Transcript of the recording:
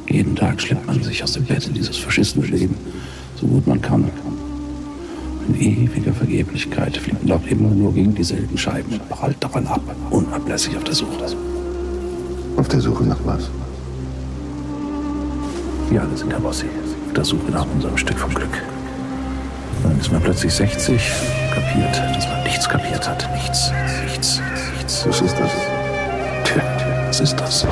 Jeden Tag schleppt man sich aus dem Bett in dieses Faschistenleben, so gut man kann. In ewiger Vergeblichkeit fliegt man auch immer nur gegen dieselben Scheiben und prallt daran ab, unablässig auf der Suche. Auf der Suche nach was? Wir alle sind, Herr Bossi, auf der Suche nach unserem Stück vom Glück. Dann ist man plötzlich 60, kapiert, dass man nichts kapiert hat. Nichts. Was ist das? Tja, was ist das?